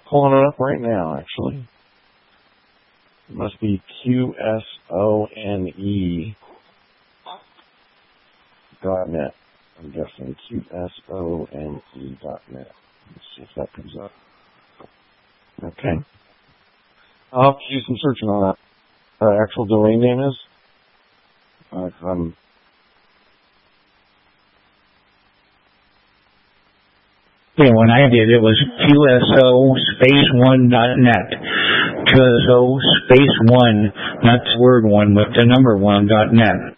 pulling it up right now, actually. It must be QSONE.net. I'm guessing QSONE.net. Let's see if that comes up. Okay. I'll have to do some searching on that. The actual domain name is. Yeah, when I did it was QSO1.net. QSO1, not the word one, but the number 1.net.